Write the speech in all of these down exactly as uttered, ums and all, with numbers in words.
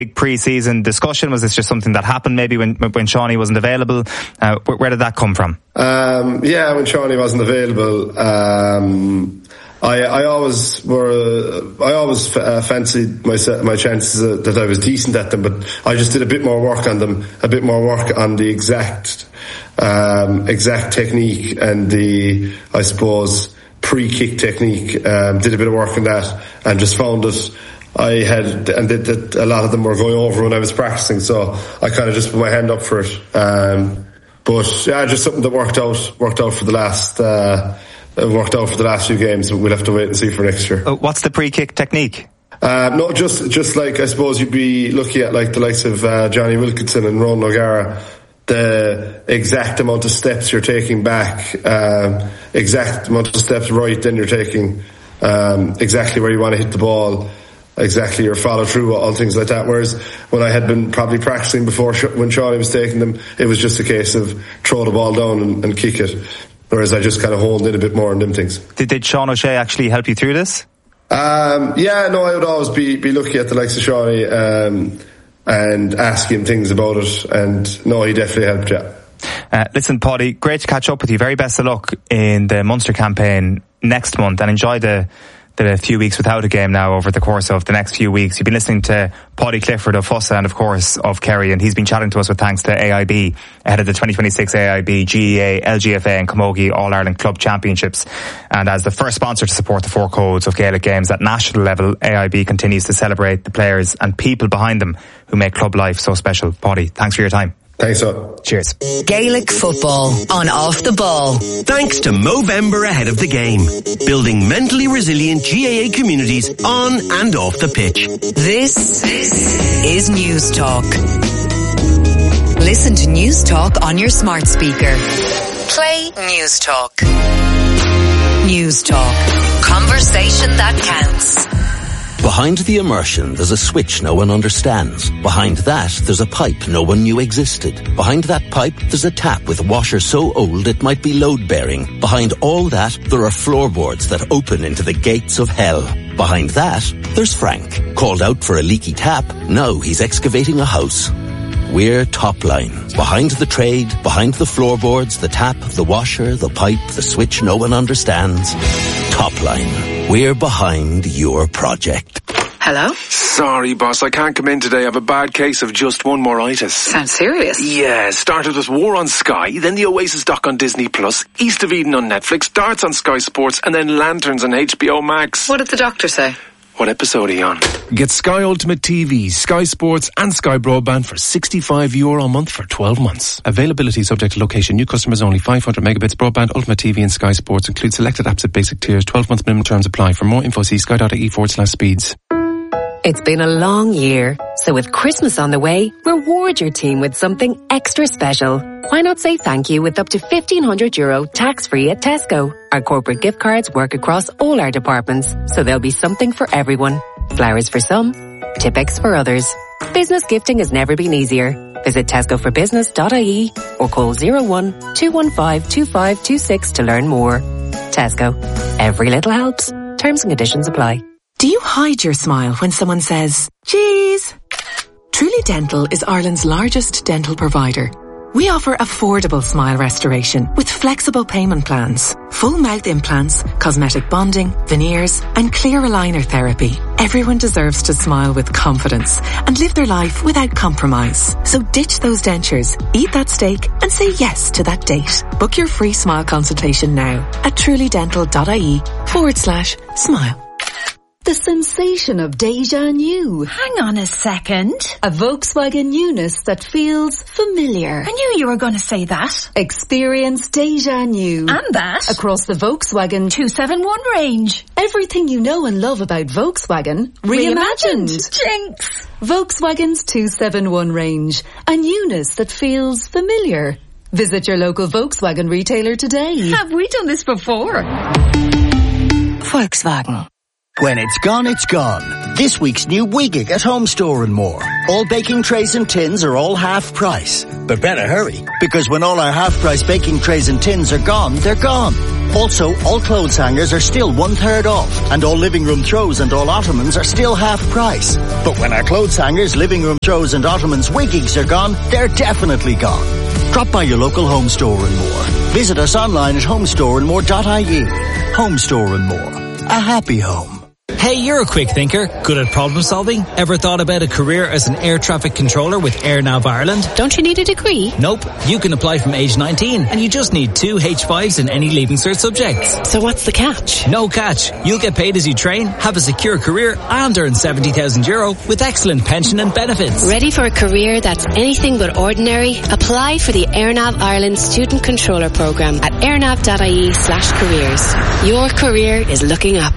big pre-season discussion? Was this just something that happened maybe when when Shawnee wasn't available? Uh, where, where did that come from? Um, yeah, when Shawnee wasn't available, um, I, I always were, I always uh, fancied my my chances uh, that I was decent at them, but I just did a bit more work on them, a bit more work on the exact, um, exact technique and the, I suppose, pre-kick technique. Um, did a bit of work on that and just found it. I had, and that, that a lot of them were going over when I was practicing, so I kind of just put my hand up for it. Um, but yeah, just something that worked out, worked out for the last, uh, worked out for the last few games. We'll have to wait and see for next year. Uh, what's the pre-kick technique? Uh, no, just, just like, I suppose you'd be looking at like the likes of, uh, Johnny Wilkinson and Ron O'Gara, the exact amount of steps you're taking back, um, exact amount of steps right, then you're taking, um, exactly where you want to hit the ball, exactly your follow through, all things like that. Whereas when I had been probably practicing before, when Shawnee was taking them, it was just a case of throw the ball down and, and kick it. Whereas I just kind of honed in a bit more on them things. Did, did Sean O'Shea actually help you through this? Um, yeah, no, I would always be, be looking at the likes of Shawnee, um, and asking him things about it. And no, he definitely helped, yeah. Uh, listen, Paddy, great to catch up with you. Very best of luck in the Munster campaign next month, and enjoy the the few weeks without a game now over the course of the next few weeks. You've been listening to Paddy Clifford of Fussa and of course of Kerry, and he's been chatting to us with thanks to A I B ahead of the twenty twenty-six A I B, G E A, L G F A and Camogie All-Ireland Club Championships. And as the first sponsor to support the four codes of Gaelic games at national level, A I B continues to celebrate the players and people behind them who make club life so special. Paddy, thanks for your time. Thanks, up. Cheers. Gaelic football on Off the Ball. Thanks to Movember ahead of the game. Building mentally resilient G A A communities on and off the pitch. This is News Talk. Listen to News Talk on your smart speaker. Play News Talk. News Talk. Conversation that counts. Behind the immersion, there's a switch no one understands. Behind that, there's a pipe no one knew existed. Behind that pipe, there's a tap with a washer so old it might be load-bearing. Behind all that, there are floorboards that open into the gates of hell. Behind that, there's Frank. Called out for a leaky tap, now he's excavating a house. We're Topline. Behind the trade, behind the floorboards, the tap, the washer, the pipe, the switch no one understands. Topline. We're behind your project. Hello? Sorry, boss, I can't come in today. I have a bad case of just one moritis. Sounds serious. Yeah, started with War on Sky, then the Oasis doc on Disney Plus, East of Eden on Netflix, Darts on Sky Sports, and then Lanterns on H B O Max. What did the doctor say? What episode are you on? Get Sky Ultimate T V, Sky Sports and Sky Broadband for sixty-five euro a month for twelve months. Availability subject to location. New customers only. five hundred megabits broadband, Ultimate T V and Sky Sports. Include selected apps at basic tiers. twelve months minimum terms apply. For more info, see sky.ie forward slash speeds. It's been a long year, so with Christmas on the way, reward your team with something extra special. Why not say thank you with up to fifteen hundred euro tax-free at Tesco? Our corporate gift cards work across all our departments, so there'll be something for everyone. Flowers for some, Tipex for others. Business gifting has never been easier. Visit tesco for business dot I E or call zero one two one five two five two six to learn more. Tesco. Every little helps. Terms and conditions apply. Do you hide your smile when someone says, cheese? Truly Dental is Ireland's largest dental provider. We offer affordable smile restoration with flexible payment plans, full mouth implants, cosmetic bonding, veneers, and clear aligner therapy. Everyone deserves to smile with confidence and live their life without compromise. So ditch those dentures, eat that steak, and say yes to that date. Book your free smile consultation now at trulydental.ie forward slash smile. The sensation of déjà new. Hang on a second. A Volkswagen newness that feels familiar. I knew you were going to say that. Experience déjà new. And that. Across the Volkswagen two seventy-one range. Everything you know and love about Volkswagen reimagined. reimagined. Jinx. Volkswagen's two seventy-one range. A newness that feels familiar. Visit your local Volkswagen retailer today. Have we done this before? Volkswagen. When it's gone, it's gone. This week's new Weegig at Home Store and More. All baking trays and tins are all half price. But better hurry, because when all our half price baking trays and tins are gone, they're gone. Also, all clothes hangers are still one third off, and all living room throws and all ottomans are still half price. But when our clothes hangers, living room throws and ottomans Weegigs are gone, they're definitely gone. Drop by your local Home Store and More. Visit us online at homestore and more dot I E. Home Store and More. A happy home. Hey, you're a quick thinker, good at problem solving. Ever thought about a career as an air traffic controller with AirNav Ireland? Don't you need a degree? Nope. You can apply from age nineteen and you just need two H fives in any Leaving Cert subjects. So what's the catch? No catch. You'll get paid as you train, have a secure career and earn seventy thousand euro with excellent pension and benefits. Ready for a career that's anything but ordinary? Apply for the AirNav Ireland Student Controller Programme at airnav dot I E slash careers. Your career is looking up.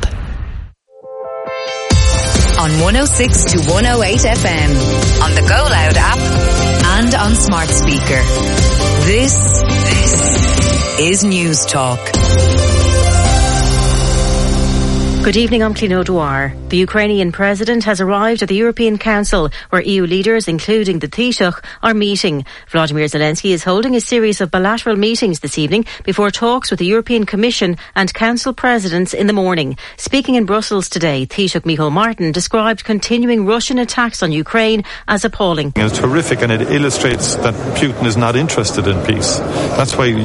On one oh six to one oh eight F M, on the Go Loud app, and on smart speaker. This, this is News Talk. Good evening, I'm Clino Dwyer. The Ukrainian president has arrived at the European Council, where E U leaders, including the Taoiseach, are meeting. Vladimir Zelensky is holding a series of bilateral meetings this evening before talks with the European Commission and Council presidents in the morning. Speaking in Brussels today, Taoiseach Micheál Martin described continuing Russian attacks on Ukraine as appalling. It's horrific, and it illustrates that Putin is not interested in peace. That's why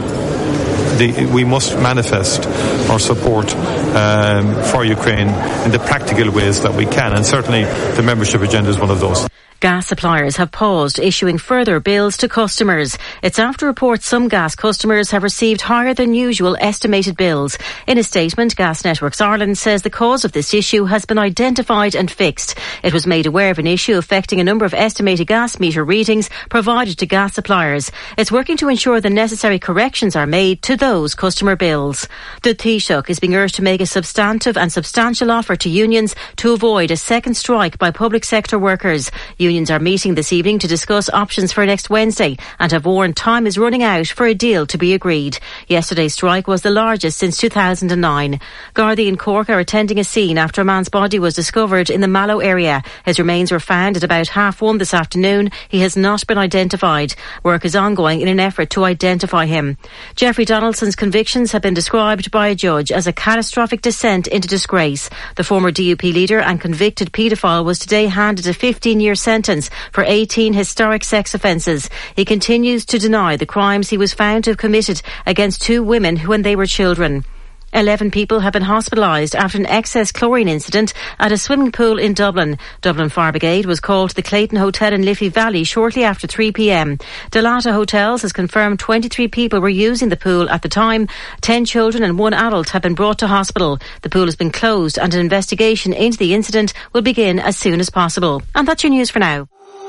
The, we must manifest our support um, for Ukraine in the practical ways that we can, and certainly the membership agenda is one of those. Gas suppliers have paused issuing further bills to customers. It's after reports some gas customers have received higher than usual estimated bills. In a statement, Gas Networks Ireland says the cause of this issue has been identified and fixed. It was made aware of an issue affecting a number of estimated gas meter readings provided to gas suppliers. It's working to ensure the necessary corrections are made to those customer bills. The Taoiseach is being urged to make a substantive and substantial offer to unions to avoid a second strike by public sector workers. Unions are meeting this evening to discuss options for next Wednesday and have warned time is running out for a deal to be agreed. Yesterday's strike was the largest since two thousand nine. Gardaí in Cork are attending a scene after a man's body was discovered in the Mallow area. His remains were found at about half one this afternoon. He has not been identified. Work is ongoing in an effort to identify him. Jeffrey Donaldson's convictions have been described by a judge as a catastrophic descent into disgrace. The former D U P leader and convicted paedophile was today handed a fifteen-year sentence for eighteen historic sex offences. He continues to deny the crimes he was found to have committed against two women when they were children. Eleven people have been hospitalised after an excess chlorine incident at a swimming pool in Dublin. Dublin Fire Brigade was called to the Clayton Hotel in Liffey Valley shortly after three p.m. Delata Hotels has confirmed twenty-three people were using the pool at the time. Ten children and one adult have been brought to hospital. The pool has been closed and an investigation into the incident will begin as soon as possible. And that's your news for now.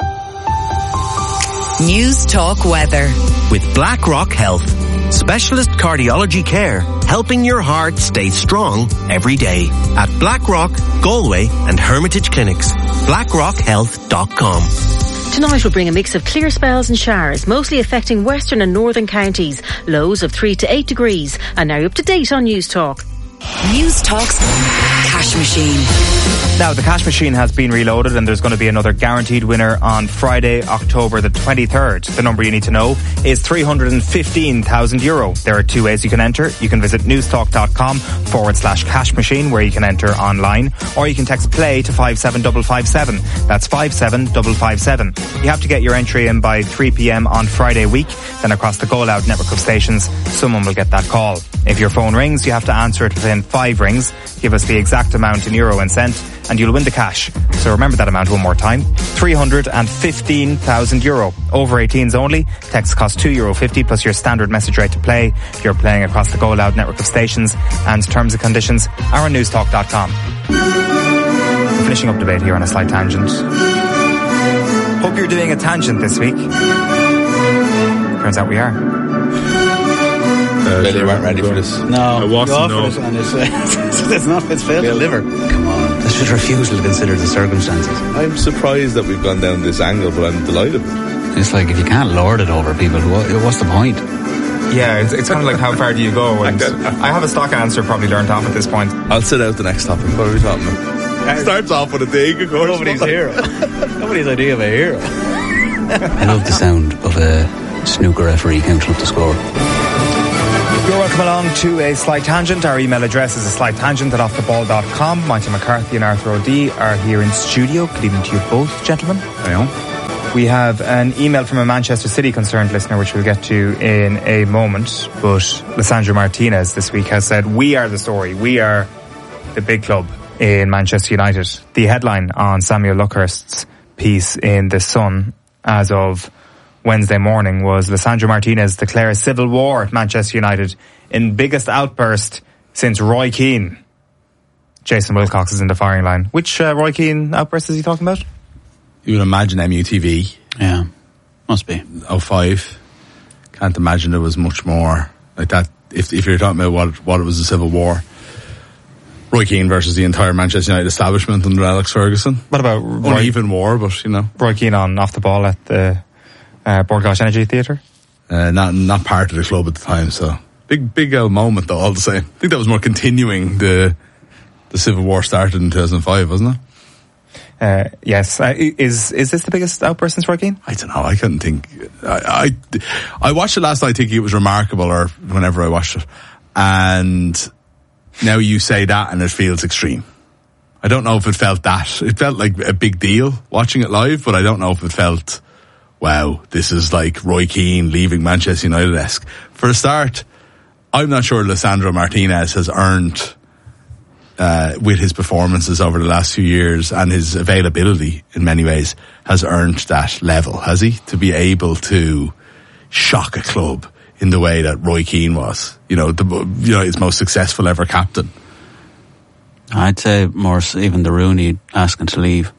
News Talk Weather. With BlackRock Health. Specialist cardiology care, helping your heart stay strong every day. At BlackRock, Galway and Hermitage Clinics. blackrock health dot com. Tonight will bring a mix of clear spells and showers, mostly affecting western and northern counties. Lows of three to eight degrees. And now up to date on News Talk. News Talk's Cash Machine. Now, the cash machine has been reloaded and there's going to be another guaranteed winner on Friday, October the twenty-third. The number you need to know is three hundred fifteen thousand euro. There are two ways you can enter. You can visit newstalk.com forward slash cash machine where you can enter online, or you can text play to five seven five five seven. That's five seven five five seven. You have to get your entry in by three p.m. on Friday week. Then across the Go Loud network of stations, someone will get that call. If your phone rings, you have to answer it within five rings. Give us the exact amount in euro and cent, and you'll win the cash. So remember that amount one more time. three hundred fifteen thousand euro. Over eighteens only. Text costs two euro fifty plus your standard message rate to play. You're playing across the Go Loud network of stations, and terms and conditions are on newstalk dot com. We're finishing up debate here on a slight tangent. Hope you're doing a tangent this week. Turns out we are. Uh, really weren't ready for this. No, I wasn't. No, it and it's, uh, it's not. It's failed to deliver. Come on, that's just refusal to consider the circumstances. I'm surprised that we've gone down this angle, but I'm delighted. It's like if you can't lord it over people, what, what's the point? Yeah, it's, it's kind of like how far do you go? And I have a stock answer probably learned off at this point. I'll sit out the next topic. What are we talking about? It starts off with a thing, of course. Nobody's hero. Nobody's idea of a hero. I love the sound of a snooker referee counting up the score. You're welcome along to A Slight Tangent. Our email address is a slight tangent at off the ball dot com. Michael McCarthy and Arthur O'Dea are here in studio. Good evening to you both, gentlemen. Hi on. We have an email from a Manchester City concerned listener, which we'll get to in a moment. But Lisandro Martinez this week has said, we are the story. We are the big club in Manchester United. The headline on Samuel Luckhurst's piece in The Sun as of Wednesday morning was Lisandro Martinez declares civil war at Manchester United in biggest outburst since Roy Keane. Jason Wilcox is in the firing line. Which uh, Roy Keane outburst is he talking about? You would imagine M U T V. Yeah, must be. oh five. Can't imagine there was much more like that. If if you're talking about what, what it was a civil war. Roy Keane versus the entire Manchester United establishment under Alex Ferguson. What about Roy, uneven war, but you know. Roy Keane on off the ball at the uh, Bord Gáis Energy Theatre? Uh, not not part of the club at the time, so big big old moment though. All the same, I think that was more continuing the the civil war started in two thousand five, wasn't it? Uh, yes. Uh, is is this the biggest outburst since Roy Keane? I don't know. I couldn't think. I, I I watched it last night thinking it was remarkable, or whenever I watched it, and now you say that and it feels extreme. I don't know if it felt that. It felt like a big deal watching it live, but I don't know if it felt, wow, this is like Roy Keane leaving Manchester United-esque. For a start, I'm not sure Lisandro Martinez has earned, uh, with his performances over the last few years and his availability in many ways, has earned that level, has he? To be able to shock a club in the way that Roy Keane was. You know, the, you know, his most successful ever captain. I'd say more even the Rooney asking to leave.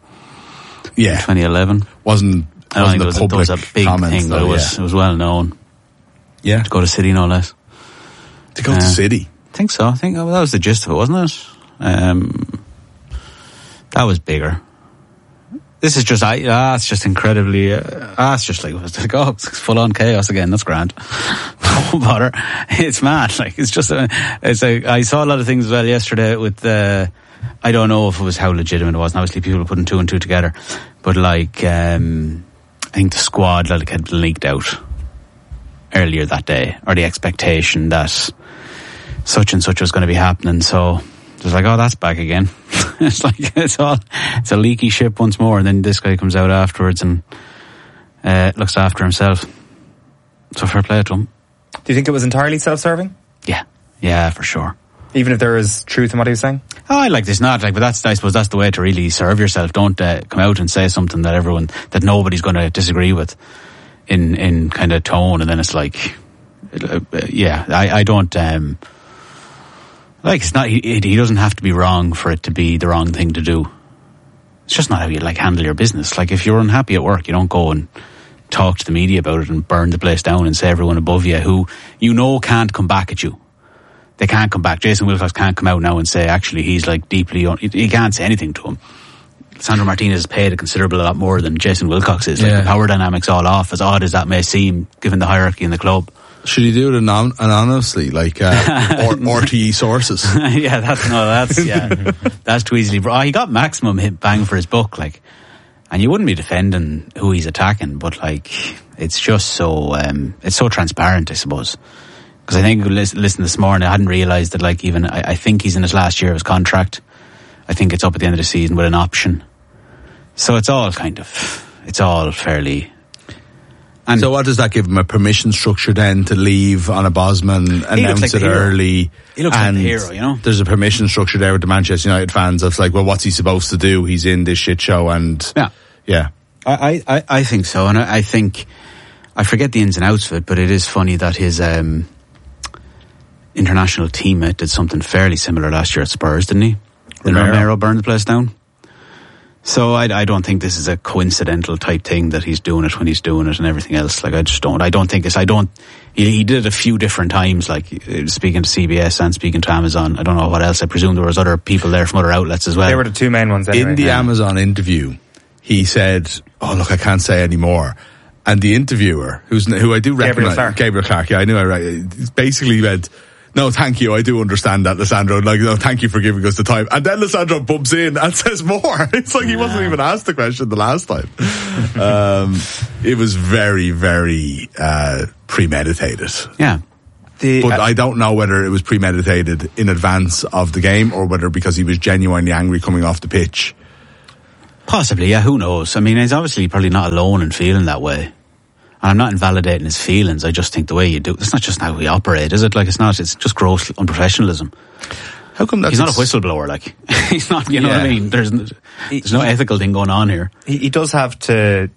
Yeah, twenty eleven wasn't. I don't wasn't think it was, public it was a big thing, but though, it was yeah. it was well known. Yeah, to go to City, no less. To go uh, to City, I think so. I think oh, that was the gist of it, wasn't it? Um, that was bigger. This is just, I, ah, it's just incredibly, uh, ah, it's just like, it's like, oh, it's full on chaos again. That's grand. Don't bother. It's mad. Like, it's just, a, it's like, I saw a lot of things as well yesterday with, uh, I don't know if it was how legitimate it was. And obviously people were putting two and two together. But like, um, I think the squad like had leaked out earlier that day, or the expectation that such and such was going to be happening. So, it's like, oh, that's back again. It's like, it's all, it's a leaky ship once more. And then this guy comes out afterwards and uh, looks after himself. So fair play to him. Do you think it was entirely self-serving? Yeah. Yeah, for sure. Even if there is truth in what he was saying? Oh, I like this not, like, but that's, I suppose that's the way to really serve yourself. Don't uh, come out and say something that everyone, that nobody's going to disagree with in, in kind of tone. And then it's like, uh, yeah, I, I don't, um, Like, it's not, he, he doesn't have to be wrong for it to be the wrong thing to do. It's just not how you, like, handle your business. Like, if you're unhappy at work, you don't go and talk to the media about it and burn the place down and say everyone above you who you know can't come back at you. They can't come back. Jason Wilcox can't come out now and say, actually, he's, like, deeply, un- he can't say anything to him. Sandro Martinez is paid a considerable lot more than Jason Wilcox is. Like, yeah. The power dynamics all off, as odd as that may seem, given the hierarchy in the club. Should he do it anon- anonymously, like uh, or, R T E sources? Yeah, that's no, that's yeah, that's too easily. Oh, he got maximum hit bang for his buck, like, and you wouldn't be defending who he's attacking, but like, it's just so um, it's so transparent, I suppose. Because I think listen, listen this morning, I hadn't realised that, like, even I, I think he's in his last year of his contract. I think it's up at the end of the season with an option. So it's all kind of, it's all fairly. And so what does that give him? A permission structure then to leave on a Bosman, announce like it early? He looks and like the hero, you know? There's a permission structure there with the Manchester United fans that's like, well, what's he supposed to do? He's in this shit show and... Yeah. Yeah. I, I, I think so. And I, I think, I forget the ins and outs of it, but it is funny that his um, international teammate did something fairly similar last year at Spurs, didn't he? Then Romero. Romero burned the place down. So I, I don't think this is a coincidental type thing that he's doing it when he's doing it and everything else. Like, I just don't. I don't think it's. I don't. He, he did it a few different times, like speaking to C B S and speaking to Amazon. I don't know what else. I presume there was other people there from other outlets as well. They were the two main ones anyway. In the yeah. Amazon interview, he said, "Oh look, I can't say any more." And the interviewer, who's who I do Gabriel recognise, Clark. Gabriel Clark, yeah, I knew I right. Basically went, no, thank you, I do understand that, Lissandro. Like, no, thank you for giving us the time. And then Lissandro bumps in and says more. It's like he wasn't even asked the question the last time. um, it was very, very uh, premeditated. Yeah. The, but uh, I don't know whether it was premeditated in advance of the game or whether because he was genuinely angry coming off the pitch. Possibly, yeah, who knows? I mean, he's obviously probably not alone in feeling that way. And I'm not invalidating his feelings, I just think the way you do it's not just how we operate, is it? Like, it's not, it's just gross unprofessionalism. How come that's... He's not a whistleblower, like. He's not, you know Yeah. what I mean? There's, there's no ethical thing going on here. He, he does have to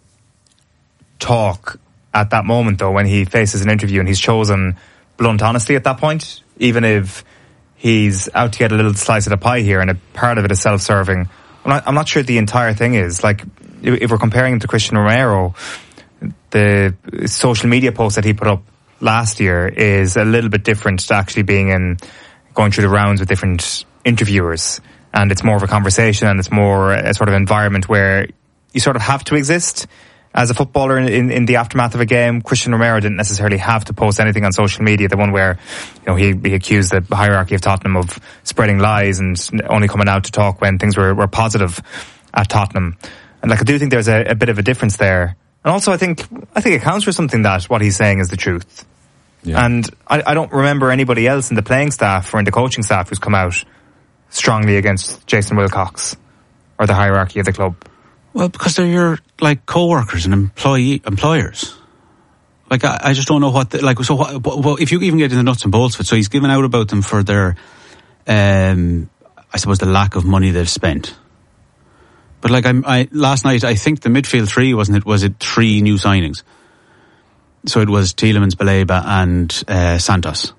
talk at that moment, though, when he faces an interview, and he's chosen blunt honesty at that point, even if he's out to get a little slice of the pie here, and a part of it is self-serving. I'm not, I'm not sure the entire thing is. Like, if, if we're comparing him to Christian Romero, the social media post that he put up last year is a little bit different to actually being in, going through the rounds with different interviewers. And it's more of a conversation, and it's more a sort of environment where you sort of have to exist as a footballer in, in, in the aftermath of a game. Christian Romero didn't necessarily have to post anything on social media, the one where, you know, he, he accused the hierarchy of Tottenham of spreading lies and only coming out to talk when things were, were positive at Tottenham. And like, I do think there's a, a bit of a difference there. And also I think, I think it counts for something that what he's saying is the truth. Yeah. And I, I don't remember anybody else in the playing staff or in the coaching staff who's come out strongly against Jason Wilcox or the hierarchy of the club. Well, because they're your, like, co-workers and employee, employers. Like, I, I just don't know what, the, like, so what, what, if you even get in the nuts and bolts of it, so he's given out about them for their, um, I suppose the lack of money they've spent. But like, I'm, I, last night, I think the midfield three, wasn't it, was it three new signings? So it was Tielemans, Baleba and, uh, Santos.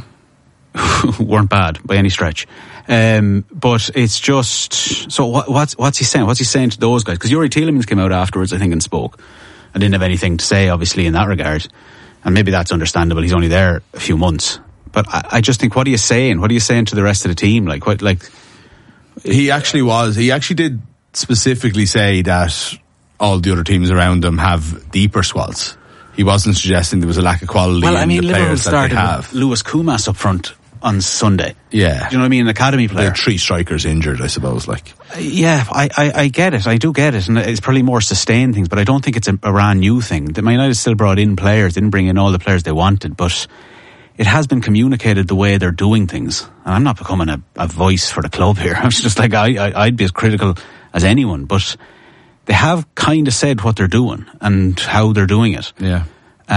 Mm-hmm. Weren't bad by any stretch. Um, but it's just, so what, what's, what's he saying? What's he saying to those guys? Because Yuri Tielemans came out afterwards, I think, and spoke. I didn't have anything to say, obviously, in that regard. And maybe that's understandable. He's only there a few months. But I, I just think, what are you saying? What are you saying to the rest of the team? Like, what, like. He actually was, he actually did specifically say that all the other teams around him have deeper squads. He wasn't suggesting there was a lack of quality well, I mean, in the Liverpool players that they started have. with Lewis Kumas up front on Sunday. Yeah. Do you know what I mean? An academy player. There are three strikers injured, I suppose, like. Yeah, I, I, I get it. I do get it. And it's probably more sustained things, but I don't think it's a, a brand new thing. The Man United still brought in players, didn't bring in all the players they wanted, but it has been communicated the way they're doing things. And I'm not becoming a, a voice for the club here. I'm just like, I, I, I'd be as critical as anyone, but they have kind of said what they're doing and how they're doing it. Yeah.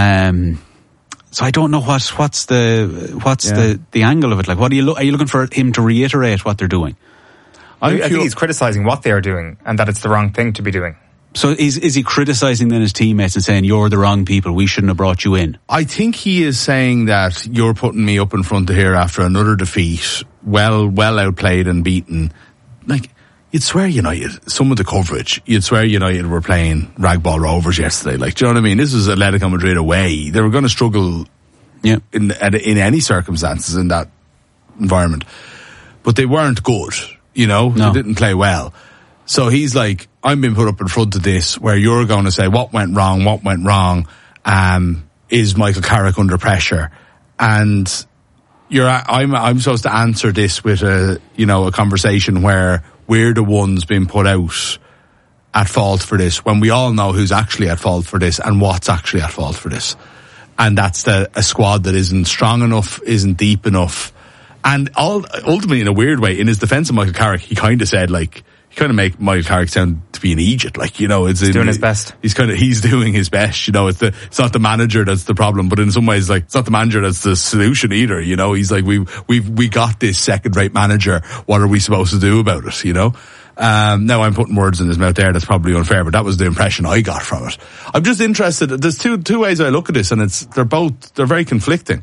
Um, so I don't know what, what's the, what's yeah. the, the angle of it. Like, what are you, lo- are you looking for him to reiterate what they're doing? I, I think he's criticising what they are doing and that it's the wrong thing to be doing. So is, is he criticising then his teammates and saying, you're the wrong people, we shouldn't have brought you in? I think he is saying that you're putting me up in front of here after another defeat, well, well outplayed and beaten. Like, you'd swear United, some of the coverage, you'd swear United were playing Ragball Rovers yesterday. Like, do you know what I mean? This was Atletico Madrid away. They were going to struggle yeah. in, in any circumstances in that environment. But they weren't good, you know? No. They didn't play well. So he's like, I'm being put up in front of this where you're going to say what went wrong, what went wrong, um, is Michael Carrick under pressure? And you're, I'm, I'm supposed to answer this with a, you know, a conversation where we're the ones being put out at fault for this, when we all know who's actually at fault for this and what's actually at fault for this. And that's the, a squad that isn't strong enough, isn't deep enough. And all, ultimately, in a weird way, in his defense of Michael Carrick, he kind of said, like, he kind of make Michael Carrick sound to be an Egypt. Like, you know, it's he's in, doing his best. He's kind of, he's doing his best, you know, it's the, it's not the manager that's the problem, but in some ways, like, it's not the manager that's the solution either, you know, he's like, we, we've, we got this second rate manager. What are we supposed to do about it, you know? Um, now I'm putting words in his mouth there, that's probably unfair, but that was the impression I got from it. I'm just interested, there's two, two ways I look at this, and it's, they're both, they're very conflicting.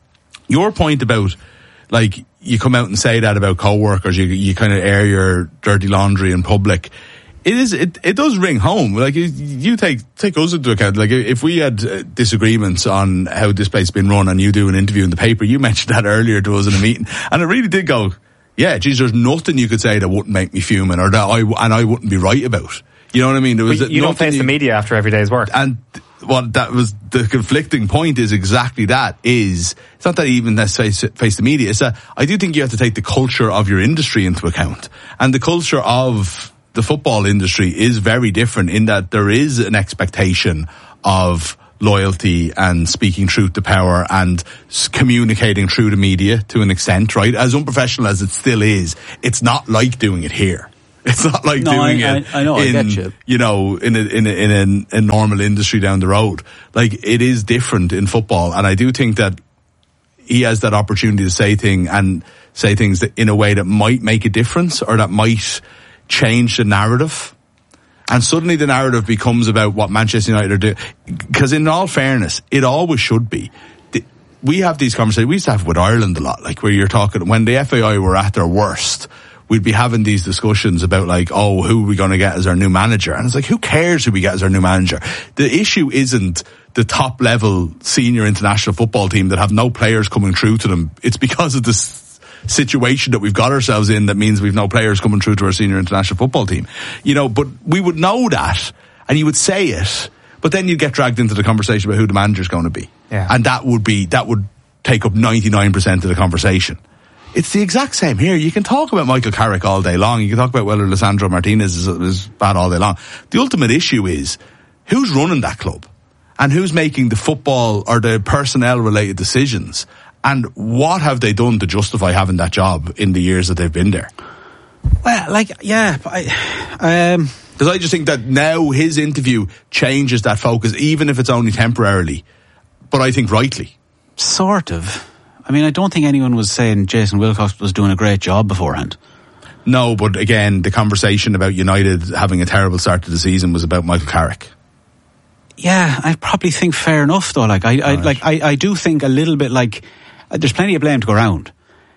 Your point about, like, you come out and say that about co-workers, you, you kind of air your dirty laundry in public. It is, it, it does ring home. Like, you, you take, take us into account. Like, if we had uh, disagreements on how this place has been run and you do an interview in the paper, you mentioned that earlier to us in a meeting, and it really did go, yeah, geez, there's nothing you could say that wouldn't make me fuming or that I, and I wouldn't be right about. You know what I mean? There was you don't face you, the media after every day's work. And what that was the conflicting point is exactly that. Is it's not that even let's face face the media. It's that I do think you have to take the culture of your industry into account, and the culture of the football industry is very different in that there is an expectation of loyalty and speaking truth to power and communicating through the media to an extent, right? As unprofessional as it still is, it's not like doing it here. It's not like no, doing I, it I, I know, in, I get you. you know, in a, in a, in a, a normal industry down the road. Like, it is different in football, and I do think that he has that opportunity to say thing and say things that, in a way that might make a difference or that might change the narrative. And suddenly the narrative becomes about what Manchester United are doing. Because in all fairness, it always should be. We have these conversations, we used to have with Ireland a lot, like where you're talking, when the F A I were at their worst, we'd be having these discussions about like, oh, who are we going to get as our new manager? And it's like, who cares who we get as our new manager? The issue isn't the top level senior international football team that have no players coming through to them. It's because of this situation that we've got ourselves in that means we've no players coming through to our senior international football team. You know, but we would know that and you would say it, but then you get dragged into the conversation about who the manager's going to be. Yeah. And that would be, that would take up ninety-nine percent of the conversation. It's the exact same here. You can talk about Michael Carrick all day long. You can talk about whether Lisandro Martinez is, is bad all day long. The ultimate issue is who's running that club and who's making the football or the personnel related decisions. And what have they done to justify having that job in the years that they've been there? Well, like, yeah, I, um, because I just think that now his interview changes that focus, even if it's only temporarily. But I think rightly. Sort of. I mean, I don't think anyone was saying Jason Wilcox was doing a great job beforehand. No, but again, the conversation about United having a terrible start to the season was about Michael Carrick. Yeah, I probably think fair enough though. Like, I, I right. like, I, I do think a little bit like, there's plenty of blame to go around.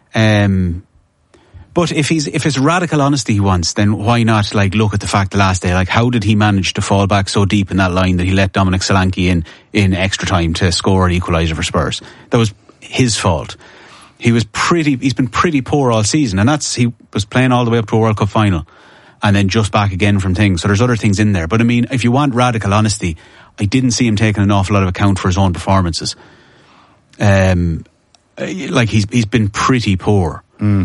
Um, but if he's, if it's radical honesty he wants, then why not like look at the fact the last day, like how did he manage to fall back so deep in that line that he let Dominic Solanke in, in extra time to score an equaliser for Spurs? That was his fault. He was pretty, he's been pretty poor all season, and that's, he was playing all the way up to a World Cup final and then just back again from things. So there's other things in there. But I mean, if you want radical honesty, I didn't see him taking an awful lot of account for his own performances. Um, like he's, he's been pretty poor. Mm.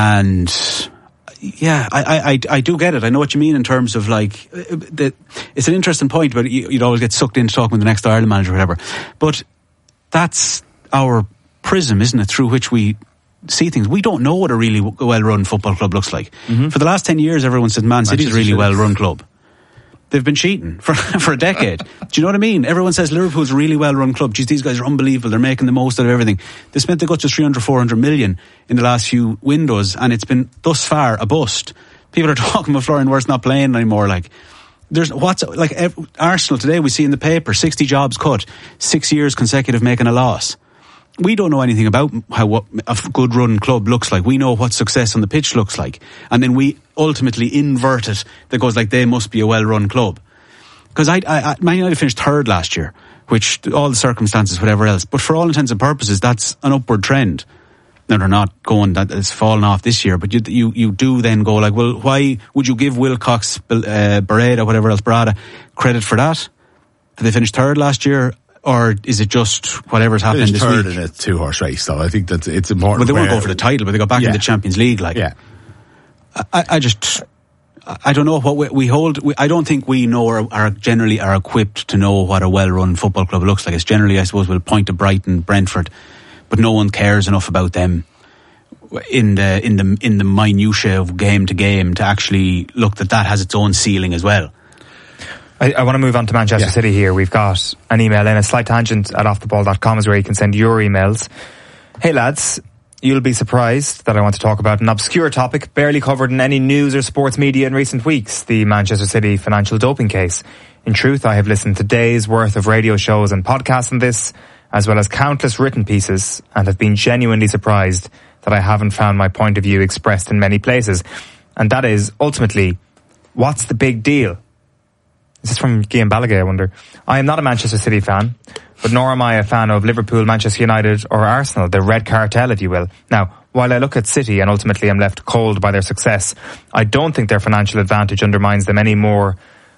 And yeah, I, I, I do get it. I know what you mean in terms of like, the, it's an interesting point, but you'd always get sucked into talking with the next Ireland manager or whatever. But that's our prism, isn't it, through which we see things. We don't know what a really well-run football club looks like. Mm-hmm. For the last ten years, everyone said Man City's a really well-run club. They've been cheating for for a decade. Do you know what I mean? Everyone says Liverpool's a really well-run club. Geez, these guys are unbelievable. They're making the most out of everything. They spent the guts of three hundred, four hundred million in the last few windows, and it's been thus far a bust. People are talking about Florian Wirtz not playing anymore. Like, there's what's like Arsenal today. We see in the paper sixty jobs cut, six years consecutive making a loss. We don't know anything about how what a good run club looks like. We know what success on the pitch looks like. And then we ultimately invert it that goes like they must be a well-run club. Because I, I, I, Man United finished third last year, which all the circumstances, whatever else. But for all intents and purposes, that's an upward trend. Now they're not going, that it's fallen off this year, but you, you, you do then go like, well, why would you give Wilcox, uh, Beretta, whatever else, Barada, credit for that? Did they finish third last year? Or is it just whatever's happening this third week? in a two-horse race, though. I think that it's important. But they weren't going for the title, but they got back yeah. in the Champions League. Like, yeah. I, I just, I don't know what we, we hold. We, I don't think we know or are generally are equipped to know what a well-run football club looks like. It's generally, I suppose, we'll point to Brighton, Brentford, but no one cares enough about them in the in the in the minutiae of game to game to actually look that that has its own ceiling as well. I, I want to move on to Manchester yeah. City here. We've got an email in, a slight tangent at off the ball dot com is where you can send your emails. Hey lads, you'll be surprised that I want to talk about an obscure topic barely covered in any news or sports media in recent weeks, the Manchester City financial doping case. In truth, I have listened to days worth of radio shows and podcasts on this, as well as countless written pieces, and have been genuinely surprised that I haven't found my point of view expressed in many places. And that is, ultimately, what's the big deal? This is from Guillaume Balaguer, I wonder. I am not a Manchester City fan, but nor am I a fan of Liverpool, Manchester United or Arsenal, the red cartel, if you will. Now, while I look at City and ultimately am left cold by their success, I don't think their financial advantage undermines them any more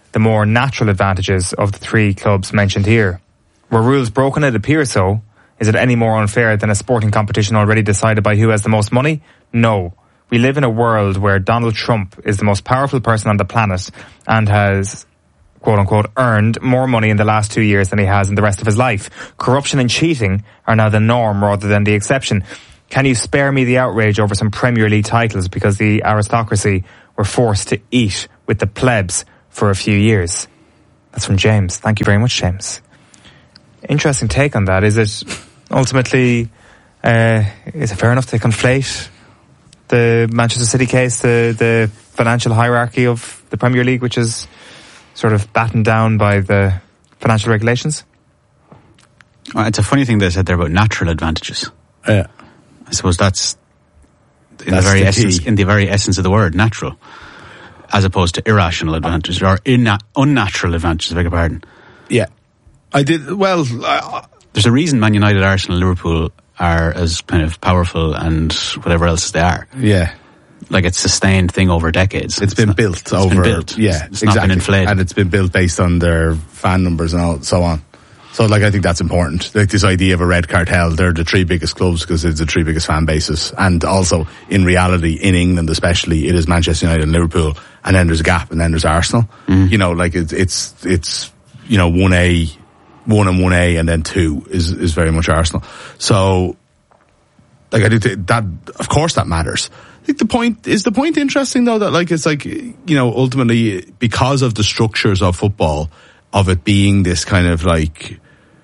the more natural advantages of the three clubs mentioned here. Were rules broken? It appears so. Is it any more unfair than a sporting competition already decided by who has the most money? No. We live in a world where Donald Trump is the most powerful person on the planet and has, quote unquote, earned more money in the last two years than he has in the rest of his life. Corruption and cheating are now the norm rather than the exception. Can you spare me the outrage over some Premier League titles because the aristocracy were forced to eat with the plebs for a few years? That's from James. Thank you very much, James. Interesting take on that. Is it ultimately, uh, is it fair enough to conflate the Manchester City case, the, the financial hierarchy of the Premier League, which is sort of battened down by the financial regulations? Well, it's a funny thing they said there about natural advantages. Yeah. I suppose that's in That's the very the essence, key. in the very essence of the word, natural, as opposed to irrational advantages or inna- unnatural advantages. I beg your pardon. Yeah, I did well. I, There's a reason Man United, Arsenal, Liverpool are as kind of powerful and whatever else they are. Yeah, like it's a sustained thing over decades. It's, it's been not, built it's over. Been built. Yeah, it's, it's exactly. not been inflated, and it's been built based on their fan numbers and all, so on. So, like, I think that's important. Like, this idea of a red cartel, they're the three biggest clubs because it's the three biggest fan bases. And also, in reality, in England especially, it is Manchester United and Liverpool, and then there's a gap, and then there's Arsenal. Mm. You know, like, it's, it's, it's, you know, one A, one and one A, and then two is, is very much Arsenal. So, like, I do think that, of course that matters. I think the point, is the point interesting though, that, like, it's like, you know, ultimately, because of the structures of football, of it being this kind of like,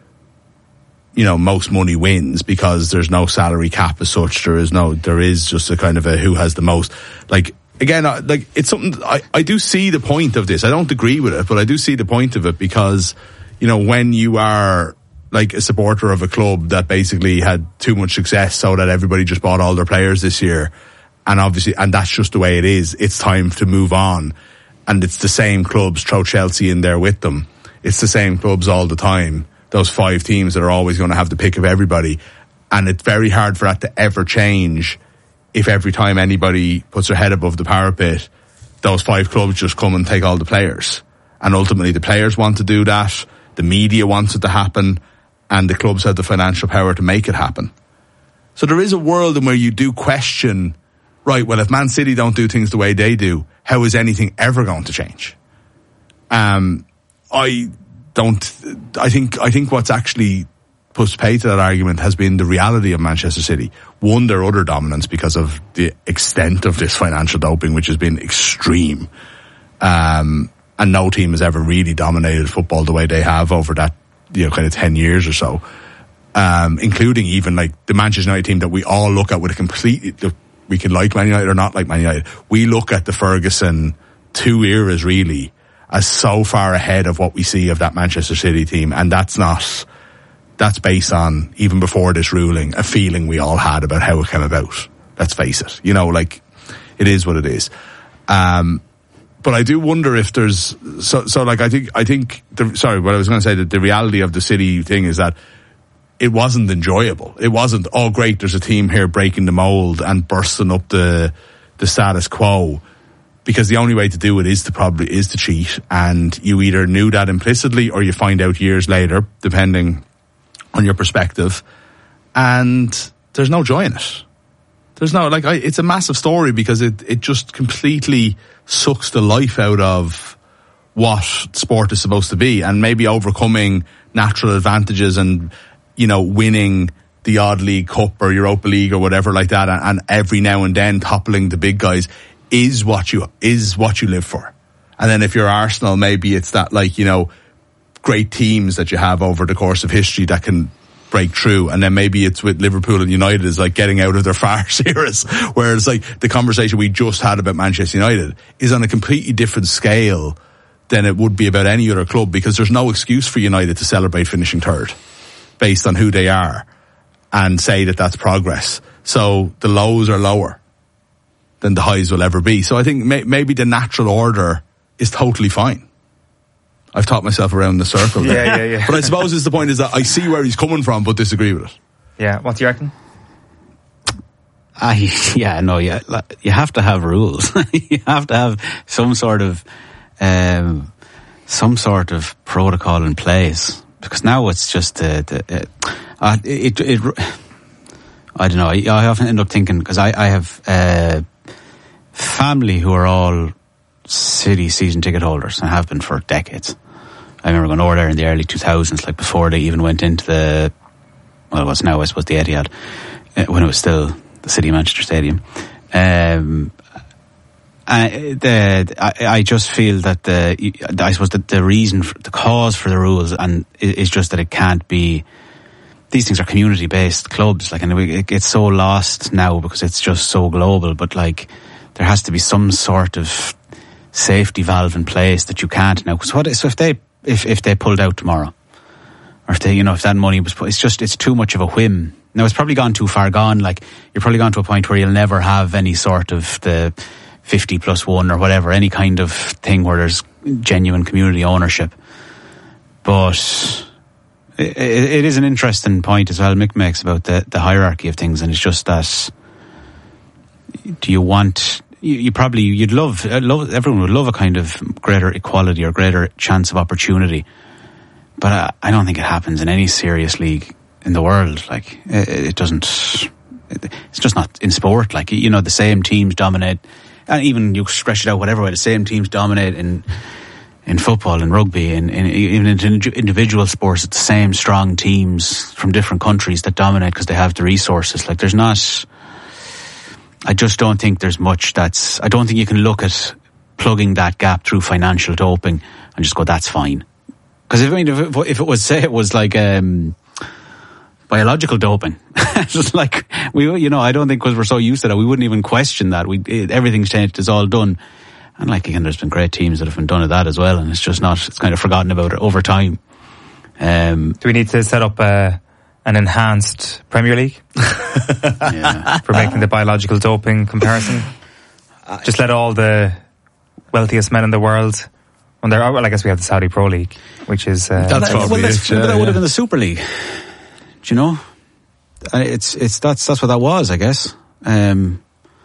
you know, most money wins because there's no salary cap as such. There is no, there is just a kind of a who has the most. Like, again, like, it's something, I, I do see the point of this. I don't agree with it, but I do see the point of it because, you know, when you are like a supporter of a club that basically had too much success so that everybody just bought all their players this year, and obviously, and that's just the way it is, it's time to move on. And it's the same clubs, throw Chelsea in there with them. It's the same clubs all the time. Those five teams that are always going to have the pick of everybody. And it's very hard for that to ever change if every time anybody puts their head above the parapet, those five clubs just come and take all the players. And ultimately the players want to do that, the media wants it to happen, and the clubs have the financial power to make it happen. So there is a world in where you do question, right, well, if Man City don't do things the way they do, how is anything ever going to change? Um, I don't, I think, I think what's actually put pay to that argument has been the reality of Manchester City. One, their utter dominance because of the extent of this financial doping, which has been extreme. Um, and no team has ever really dominated football the way they have over that, you know, kind of ten years or so. Um, including even like the Manchester United team that we all look at with a completely, we can like Man United or not like Man United. We look at the Ferguson two eras really as so far ahead of what we see of that Manchester City team, and that's not, that's based on, even before this ruling, a feeling we all had about how it came about. Let's face it. You know, like, it is what it is. Um, but I do wonder if there's, so, so like, I think, I think, the, sorry, what I was going to say, that the reality of the City thing is that it wasn't enjoyable. It wasn't, oh great, there's a team here breaking the mold and bursting up the, the status quo. Because the only way to do it is to probably, is to cheat. And you either knew that implicitly or you find out years later, depending on your perspective. And there's no joy in it. There's no, like, I, it's a massive story because it, it just completely sucks the life out of what sport is supposed to be. And maybe overcoming natural advantages and, you know, winning the odd League Cup or Europa League or whatever like that, and, and every now and then toppling the big guys is what you, is what you live for. And then if you're Arsenal, maybe it's that, like, you know, great teams that you have over the course of history that can break through. And then maybe it's with Liverpool and United is like getting out of their farce eras. Whereas like the conversation we just had about Manchester United is on a completely different scale than it would be about any other club, because there's no excuse for United to celebrate finishing third based on who they are and say that that's progress. So the lows are lower than the highs will ever be. So I think may, maybe the natural order is totally fine. I've taught myself around the circle there. yeah, yeah, yeah. But I suppose is the point is that I see where he's coming from, but disagree with it. Yeah, what do you reckon? I, yeah, no, yeah, you have to have rules. You have to have some sort of um, some sort of protocol in place, because now it's just uh, the, uh, it, it, it I don't know, I, I often end up thinking, because I, I have uh, family who are all City season ticket holders and have been for decades. I remember going over there in the early two thousands, like before they even went into the, well, it was now I suppose the Etihad, uh, when it was still the City Manchester Stadium. Um, I, the, I, I just feel that the, I suppose that the reason, for, the cause for the rules, and is just that it can't be. These things are community-based clubs, like, and it gets so lost now because it's just so global. But like, there has to be some sort of safety valve in place that you can't now. Because what? So if they if if they pulled out tomorrow, or if they, you know, if that money was put, it's just it's too much of a whim. Now it's probably gone too far gone. Like, you're probably gone to a point where you'll never have any sort of the fifty plus one or whatever, any kind of thing where there's genuine community ownership. But it, it is an interesting point as well Mick makes about the, the hierarchy of things, and it's just that, do you want, you, you probably, you'd love, love, everyone would love a kind of greater equality or greater chance of opportunity, but I, I don't think it happens in any serious league in the world. Like, it, it doesn't, it, it's just not in sport. Like, you know, the same teams dominate, and even you stretch it out whatever way, the same teams dominate in in football and rugby, and, and even in individual sports, it's the same strong teams from different countries that dominate because they have the resources. Like, there's not, I just don't think there's much that's, I don't think you can look at plugging that gap through financial doping and just go, that's fine. Because if, I mean, if it, if it was, say it was like um, biological doping, just like, we, you know, I don't think, because we're so used to that, we wouldn't even question that. We, it, everything's changed, it's all done. And like, again, there's been great teams that have been done at that as well, and it's just not, it's kind of forgotten about it over time. Um, Do we need to set up a, an enhanced Premier League yeah. for making the biological doping comparison? Just let all the wealthiest men in the world, when they're, well, I guess we have the Saudi Pro League, which is uh, that's well, well, that's, it, yeah, that would yeah. have been the Super League. Do you know? And it's it's that's that's what that was, I guess. Um,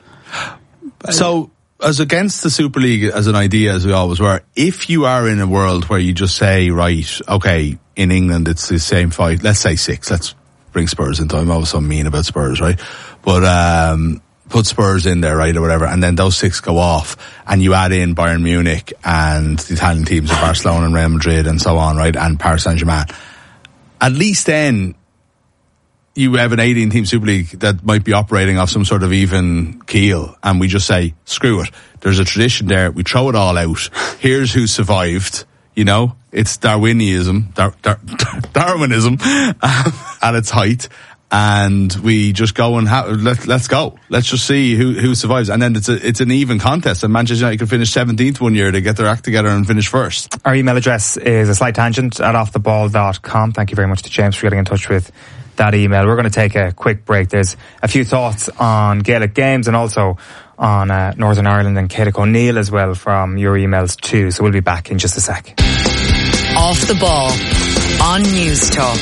so. As against the Super League as an idea, as we always were, if you are in a world where you just say, right, okay, in England it's the same five, let's say six, let's bring Spurs into it. I'm always so mean about Spurs, right? But um put Spurs in there, right, or whatever, and then those six go off, and you add in Bayern Munich and the Italian teams of Barcelona and Real Madrid and so on, right, and Paris Saint-Germain. At least then you have an eighteen-team Super League that might be operating off some sort of even keel, and we just say, screw it. There's a tradition there. We throw it all out. Here's who survived. You know, it's Darwinism, Dar- Dar- Darwinism at its height, and we just go and ha- let, let's go. Let's just see who who survives, and then it's a, it's an even contest. And Manchester United can finish seventeenth one year to get their act together and finish first. Our email address is a slight tangent at off the ball dot com. Thank you very much to James for getting in touch with that email. We're going to take a quick break. There's a few thoughts on Gaelic games and also on uh, Northern Ireland and Cédric O'Neill as well from your emails too. So we'll be back in just a sec. Off the ball on News Talk.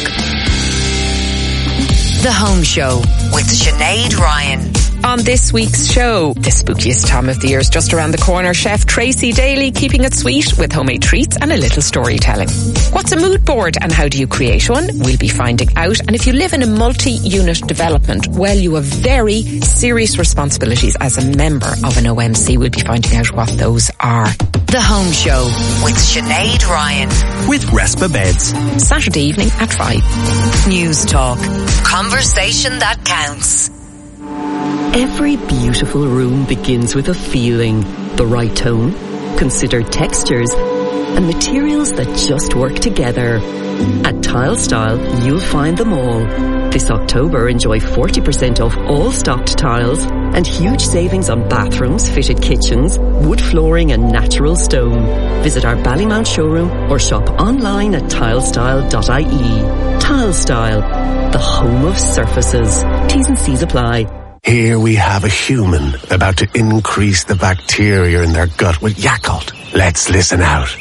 The Home Show with Sinead Ryan. On this week's show, the spookiest time of the year is just around the corner. Chef Tracy Daly keeping it sweet with homemade treats and a little storytelling. What's a mood board and how do you create one? We'll be finding out. And if you live in a multi-unit development, well, you have very serious responsibilities as a member of an O M C. We'll be finding out what those are. The Home Show with Sinead Ryan. With Respa Beds. Saturday evening at five. News Talk. Conversation that counts. Every beautiful room begins with a feeling, the right tone, considered textures, and materials that just work together. At Tile Style, you'll find them all. This October, enjoy forty percent off all stocked tiles and huge savings on bathrooms, fitted kitchens, wood flooring and natural stone. Visit our Ballymount showroom or shop online at tilestyle dot I E. Tile Style, the home of surfaces. T's and C's apply. Here we have a human about to increase the bacteria in their gut with Yakult. Let's listen out.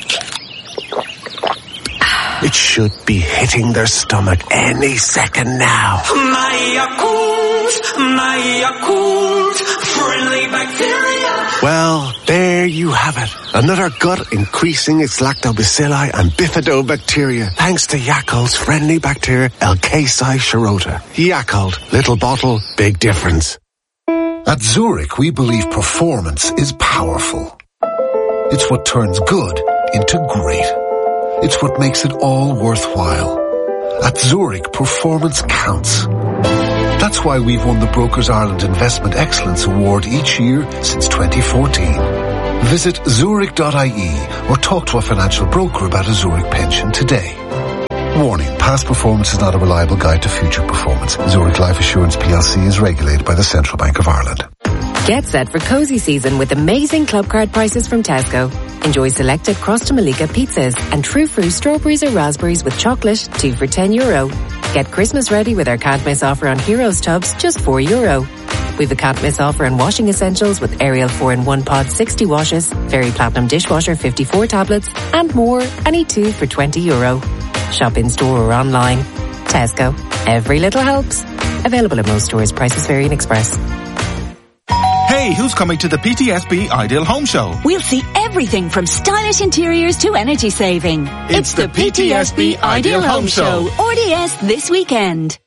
It should be hitting their stomach any second now. My Yakult, my Yakult, friendly bacteria. Well, there you have it. Another gut increasing its lactobacilli and bifidobacteria thanks to Yakult's friendly bacteria Elkasi shirota. Yakult, little bottle, big difference. At Zurich, we believe performance is powerful. It's what turns good into great. It's what makes it all worthwhile. At Zurich, performance counts. That's why we've won the Brokers Ireland Investment Excellence Award each year since twenty fourteen. Visit zurich dot I E or talk to a financial broker about a Zurich pension today. Warning, past performance is not a reliable guide to future performance. Zurich Life Assurance P L C is regulated by the Central Bank of Ireland. Get set for cozy season with amazing club card prices from Tesco. Enjoy selected Crosta Malika pizzas and True Fruit strawberries or raspberries with chocolate, two for ten euro. Get Christmas ready with our can't miss offer on Heroes tubs, just four euro. We've a can't miss offer on washing essentials with Ariel four in one pod sixty washes, Fairy Platinum dishwasher fifty-four tablets, and more, any two for twenty euro. Shop in store or online. Tesco. Every little helps. Available at most stores. Prices vary in Express. Hey, who's coming to the P T S B Ideal Home Show? We'll see everything from stylish interiors to energy saving. It's, it's the, the P T S B Ideal Home Show. R D S this weekend.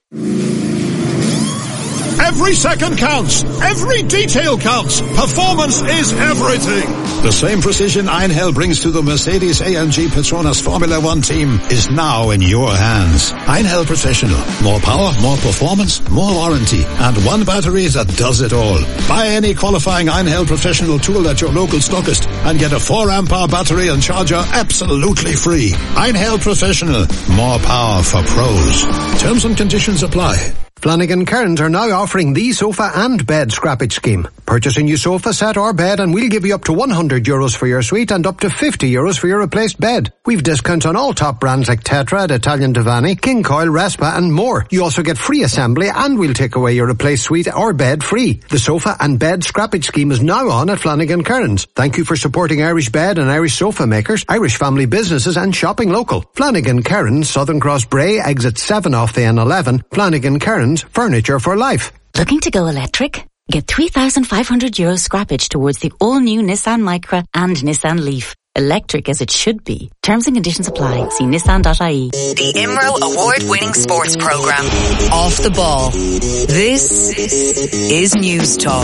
Every second counts. Every detail counts. Performance is everything. The same precision Einhell brings to the Mercedes A M G Petronas Formula One team is now in your hands. Einhell Professional. More power, more performance, more warranty, and one battery that does it all. Buy any qualifying Einhell Professional tool at your local stockist and get a four amp hour battery and charger absolutely free. Einhell Professional. More power for pros. Terms and conditions apply. Flanagan Cairns are now offering the sofa and bed scrappage scheme. Purchase a new sofa set or bed and we'll give you up to one hundred euros for your suite and up to fifty euros for your replaced bed. We've discounts on all top brands like Tetra, Italian Divani, King Coil, Respa and more. You also get free assembly and we'll take away your replaced suite or bed free. The sofa and bed scrappage scheme is now on at Flanagan Cairns. Thank you for supporting Irish bed and Irish sofa makers, Irish family businesses and shopping local. Flanagan Cairns, Southern Cross Bray, exit seven off the N eleven. Flanagan Cairns, furniture for life. Looking to go electric? Get three thousand five hundred euros scrappage towards the all-new Nissan Micra and Nissan Leaf. Electric as it should be. Terms and conditions apply. See nissan dot I E. The I M R O award-winning sports programme. Off the Ball. This is News Talk.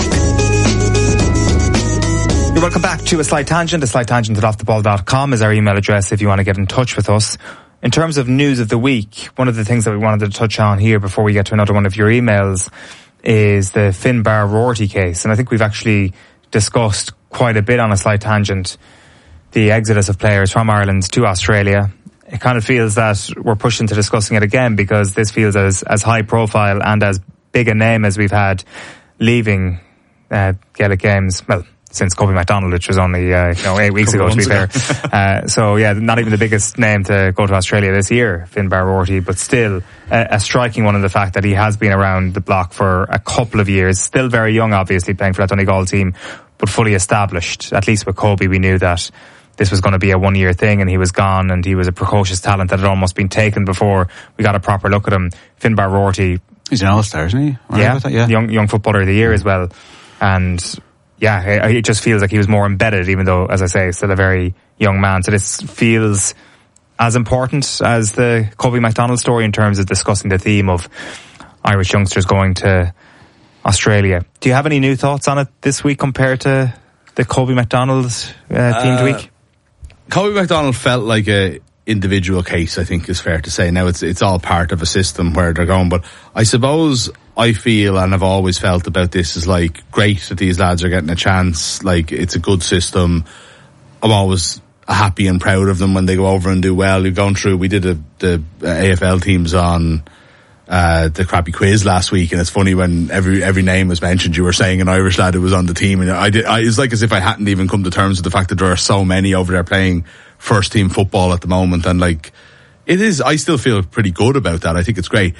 You're welcome back to A Slight Tangent. A Slight Tangent at off the ball dot com is our email address if you want to get in touch with us. In terms of news of the week, one of the things that we wanted to touch on here before we get to another one of your emails is the Finbar Roarty case. And I think we've actually discussed quite a bit on A Slight Tangent the exodus of players from Ireland to Australia. It kind of feels that we're pushed into discussing it again because this feels as, as high profile and as big a name as we've had leaving uh, Gaelic Games. Well, since Kobe MacDonald, which was only uh, you know eight weeks ago, to be fair. uh, so yeah, not even the biggest name to go to Australia this year, Finbar Roarty, but still a, a striking one in the fact that he has been around the block for a couple of years. Still very young, obviously, playing for that Donegal team, but fully established. At least with Kobe, we knew that this was going to be a one-year thing, and he was gone, and he was a precocious talent that had almost been taken before we got a proper look at him. Finbar Roarty. He's an all-star, isn't he? Right yeah, that, yeah, young young footballer of the year as well, and. Yeah, it just feels like he was more embedded, even though, as I say, still a very young man. So this feels as important as the Kobe MacDonald story in terms of discussing the theme of Irish youngsters going to Australia. Do you have any new thoughts on it this week compared to the Kobe MacDonald uh, themed uh, week? Kobe MacDonald felt like a individual case, I think is fair to say. Now it's it's all part of a system where they're going, but I suppose I feel and I've always felt about this is like great that these lads are getting a chance. Like it's a good system. I'm always happy and proud of them when they go over and do well. We've gone through, we did a, the A F L teams on uh the crappy quiz last week, and it's funny when every every name was mentioned, you were saying an Irish lad who was on the team, and I did. I, it's like as if I hadn't even come to terms with the fact that there are so many over there playing first team football at the moment, and like it is. I still feel pretty good about that. I think it's great.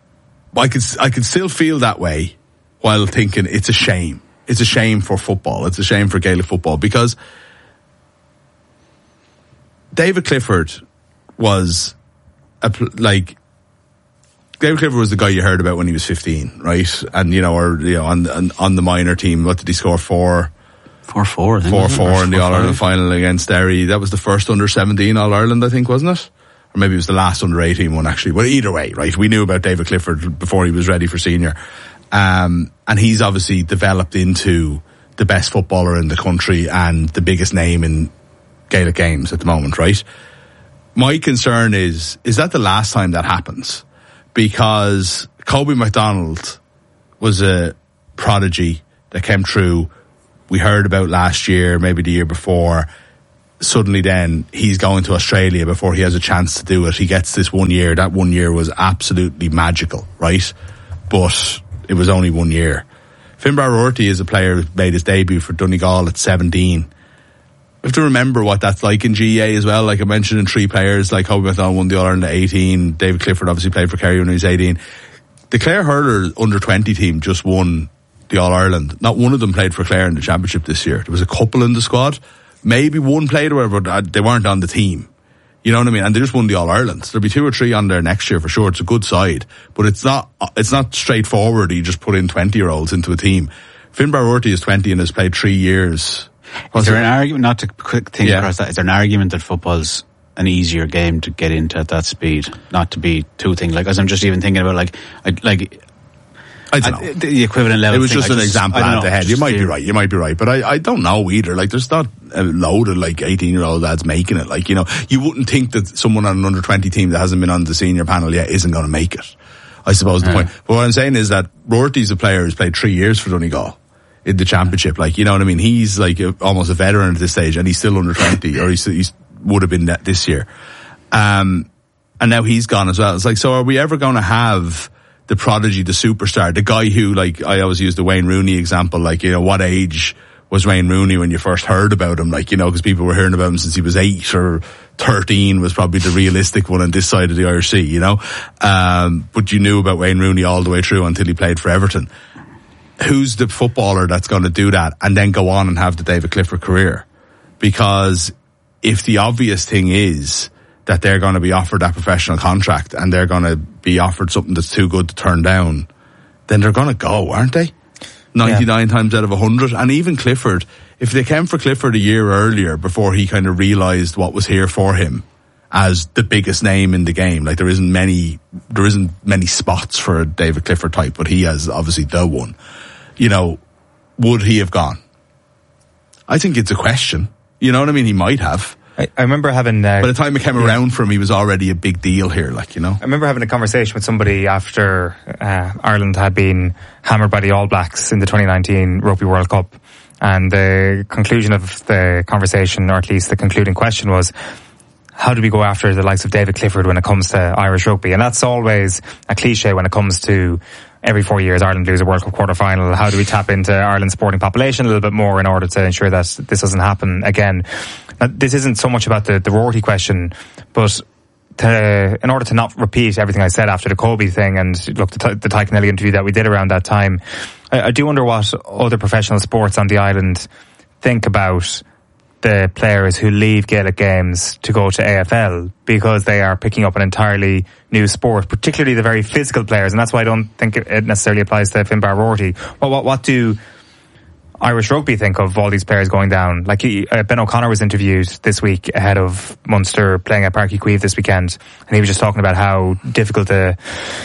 I could I could still feel that way while thinking it's a shame. It's a shame for football. It's a shame for Gaelic football because David Clifford was a, like. David Clifford was the guy you heard about when he was fifteen, right? And, you know, or, you know, on, on, on the minor team, what did he score? Four, four four. four four in the All-Ireland final against Derry. That was the first under seventeen All-Ireland, I think, wasn't it? Or maybe it was the last under eighteen one, actually. Well, either way, right, we knew about David Clifford before he was ready for senior. Um, and he's obviously developed into the best footballer in the country and the biggest name in Gaelic games at the moment, right? My concern is, is that the last time that happens? Because Kobe McDonald was a prodigy that came through. We heard about last year, maybe the year before. Suddenly then he's going to Australia before he has a chance to do it. He gets this one year. That one year was absolutely magical, right? But it was only one year. Finbar O'Rourke is a player who made his debut for Donegal at seventeen. We have to remember what that's like in G A A as well. Like I mentioned, in three players, like Kobe McDonald won the All-Ireland at eighteen. David Clifford obviously played for Kerry when he was eighteen. The Clare Hurlers under twenty team just won the All-Ireland. Not one of them played for Clare in the championship this year. There was a couple in the squad. Maybe one played or whatever, but they weren't on the team. You know what I mean? And they just won the All-Ireland. There'll be two or three on there next year for sure. It's a good side. But it's not, it's not straightforward. You just put in twenty-year-olds into a team. Finbar O'Rourke is twenty and has played three years. Is there an argument, not to quick think yeah. across that, is there an argument that football's an easier game to get into at that speed? Not to be too thing, like, as I'm just even thinking about, like, I, like, I don't know. The equivalent level. It was thing, just I an just, example out the head. You might be right. You might be right. But I, I don't know either. Like, there's not a load of like eighteen year old lads making it. Like, you know, you wouldn't think that someone on an under twenty team that hasn't been on the senior panel yet isn't going to make it. I suppose the yeah. point. But what I'm saying is that Rourke's a player who's played three years for Donegal in the championship. Like, you know what I mean? He's like a, almost a veteran at this stage, and he's still under twenty, or he's, he's would have been that this year. Um, and now he's gone as well. It's like, so are we ever going to have the prodigy, the superstar, the guy who, like, I always use the Wayne Rooney example, like, you know, what age was Wayne Rooney when you first heard about him? Like, you know, because people were hearing about him since he was eight, or thirteen was probably the realistic one on this side of the Irish Sea, you know? Um, but you knew about Wayne Rooney all the way through until he played for Everton. Who's the footballer that's going to do that and then go on and have the David Clifford career? Because if the obvious thing is that they're going to be offered that professional contract and they're going to be offered something that's too good to turn down, then they're going to go, aren't they? ninety-nine yeah. times out of one hundred. And even Clifford, if they came for Clifford a year earlier before he kind of realised what was here for him as the biggest name in the game, like there isn't many, there isn't many spots for a David Clifford type, but he has obviously the one. You know, would he have gone? I think it's a question. You know what I mean? He might have. I, I remember having... Uh, By the time it came yeah. around for him, he was already a big deal here, like, you know. I remember having a conversation with somebody after uh, Ireland had been hammered by the All Blacks in the twenty nineteen Rugby World Cup. And the conclusion of the conversation, or at least the concluding question, was, how do we go after the likes of David Clifford when it comes to Irish rugby? And that's always a cliche when it comes to every four years Ireland lose a World Cup quarter final. How do we tap into Ireland's sporting population a little bit more in order to ensure that this doesn't happen again? Now, this isn't so much about the, the Rourke question, but to, in order to not repeat everything I said after the Kobe thing and look, the, the Tadhg Kennelly interview that we did around that time, I, I do wonder what other professional sports on the island think about the players who leave Gaelic games to go to A F L because they are picking up an entirely new sport, particularly the very physical players, and that's why I don't think it necessarily applies to Finbar O'Rourke. Well, what, what do Irish rugby think of all these players going down? Like he, uh, Ben O'Connor was interviewed this week ahead of Munster playing at Páirc Uí Chaoimh this weekend, and he was just talking about how difficult a,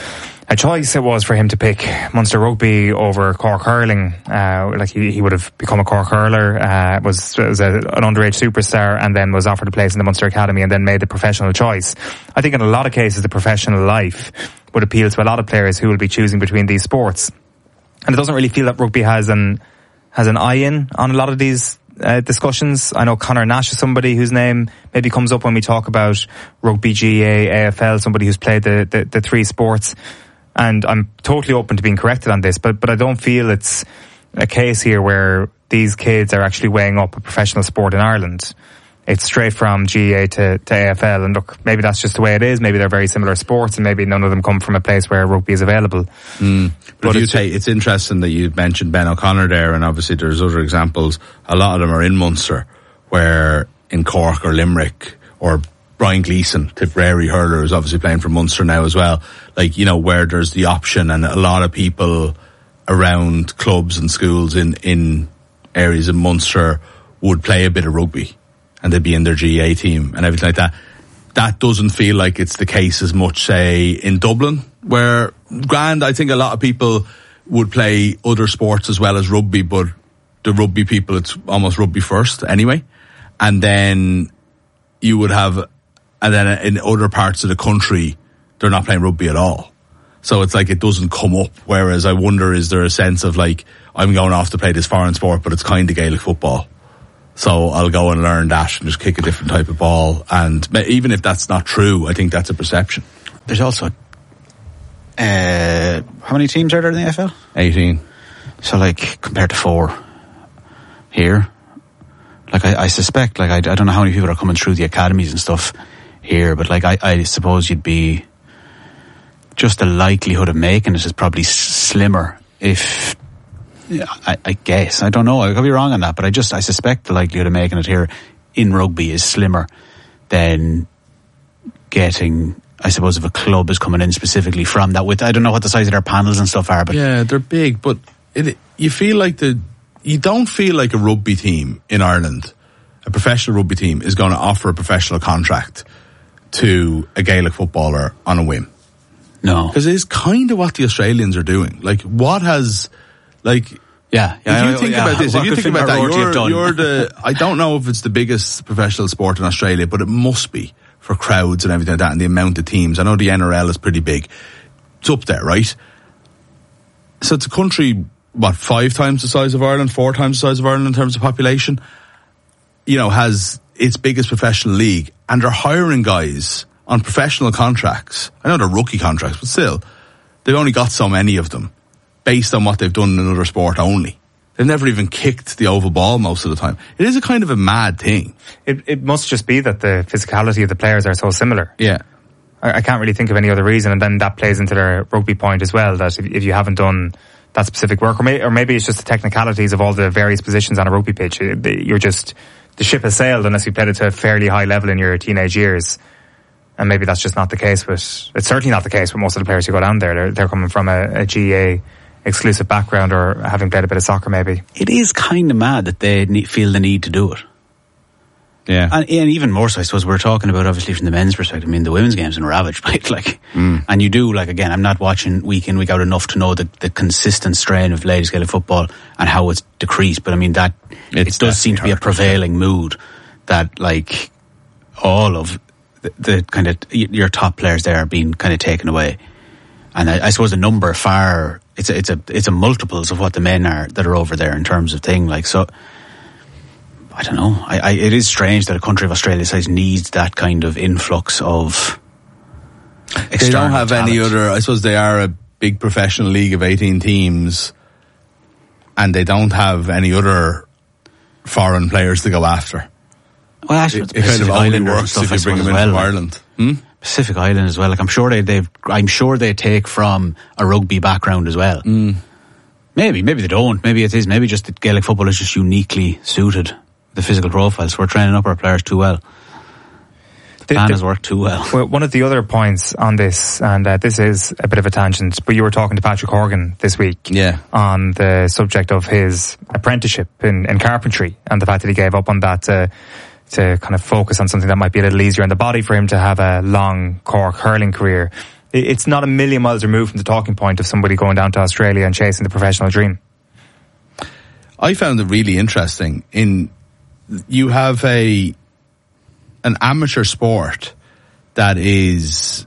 a choice it was for him to pick Munster rugby over Cork hurling. Uh, like he, he would have become a Cork hurler, uh, was, was a, an underage superstar, and then was offered a place in the Munster Academy and then made the professional choice. I think in a lot of cases the professional life would appeal to a lot of players who will be choosing between these sports. And it doesn't really feel that rugby has an has an eye in on a lot of these uh, discussions. I know Conor Nash is somebody whose name maybe comes up when we talk about rugby, G A A, A F L, somebody who's played the, the, the three sports. And I'm totally open to being corrected on this, but, but I don't feel it's a case here where these kids are actually weighing up a professional sport in Ireland. It's straight from G A A to, to A F L, and look, maybe that's just the way it is. Maybe they're very similar sports, and maybe none of them come from a place where rugby is available. Mm. But, but if you take, it's interesting that you mentioned Ben O'Connor there, and obviously there's other examples. A lot of them are in Munster, where in Cork or Limerick, or Brian Gleeson, Tipperary hurler, is obviously playing for Munster now as well. Like, you know, where there's the option, and a lot of people around clubs and schools in, in areas in Munster would play a bit of rugby and they'd be in their G A A team and everything like that. That doesn't feel like it's the case as much, say, in Dublin, where, grand, I think a lot of people would play other sports as well as rugby, but the rugby people, it's almost rugby first anyway. And then you would have, and then in other parts of the country, they're not playing rugby at all. So it's like it doesn't come up. Whereas I wonder, is there a sense of like, I'm going off to play this foreign sport, but it's kind of Gaelic football. So I'll go and learn that and just kick a different type of ball. And even if that's not true, I think that's a perception. There's also, uh, how many teams are there in the N F L? eighteen. So like, compared to four here, like I, I suspect, like I, I don't know how many people are coming through the academies and stuff here, but like I, I suppose you'd be, just the likelihood of making it is probably slimmer if, yeah, I, I guess. I don't know. I could be wrong on that, but I just, I suspect the likelihood of making it here in rugby is slimmer than getting, I suppose, if a club is coming in specifically from that with, I don't know what the size of their panels and stuff are, but. Yeah, they're big, but it, you feel like the, you don't feel like a rugby team in Ireland, a professional rugby team is going to offer a professional contract to a Gaelic footballer on a whim. No. Because it is kind of what the Australians are doing. Like, what has, like, yeah, yeah, if you think yeah, about this, if you think about that, you're, you're the, I don't know if it's the biggest professional sport in Australia, but it must be for crowds and everything like that and the amount of teams. I know the N R L is pretty big. It's up there, right? So it's a country, what, five times the size of Ireland, four times the size of Ireland in terms of population, you know, has its biggest professional league, and they're hiring guys on professional contracts. I know they're rookie contracts, but still, they've only got so many of them based on what they've done in another sport only. They've never even kicked the oval ball most of the time. It is a kind of a mad thing. It, it must just be that the physicality of the players are so similar. Yeah. I, I can't really think of any other reason, and then that plays into their rugby point as well, that if, if you haven't done that specific work, or, may, or maybe it's just the technicalities of all the various positions on a rugby pitch. You're just, the ship has sailed unless you played it to a fairly high level in your teenage years. And maybe that's just not the case, but it's certainly not the case with most of the players who go down there. They're, they're coming from a, a G A A exclusive background or having played a bit of soccer maybe. It is kind of mad that they need, feel the need to do it. Yeah. And, and even more so, I suppose, we're talking about obviously from the men's perspective. I mean, the women's game's been ravaged by it, like, mm. and you do, like, again, I'm not watching week in, week out enough to know the, the consistent strain of ladies' Gaelic football and how it's decreased, but I mean, that, it's it does seem to be a prevailing mood that, like, all of the, the kind of, your top players there are being kind of taken away. And I, I suppose the number far, it's a, it's a, it's a multiples of what the men are that are over there in terms of thing, like, so, I don't know. I, I, it is strange that a country of Australia size needs that kind of influx of external They don't have talent. any other, I suppose they are a big professional league of eighteen teams and they don't have any other foreign players to go after. Well, actually, it, it kind of only works if you bring them into well, Ireland. Hmm? Pacific Island as well. Like, I'm sure they, they've, I'm sure they take from a rugby background as well. Mm. Maybe, maybe they don't. Maybe it is. Maybe just that Gaelic football is just uniquely suited. The physical profiles. We're training up our players too well. The plan has worked too well. Well, one of the other points on this, and uh, this is a bit of a tangent, but you were talking to Patrick Horgan this week yeah. on the subject of his apprenticeship in, in carpentry and the fact that he gave up on that to, to kind of focus on something that might be a little easier on the body for him to have a long Cork hurling career. It's not a million miles removed from the talking point of somebody going down to Australia and chasing the professional dream. I found it really interesting in you have a an amateur sport that is,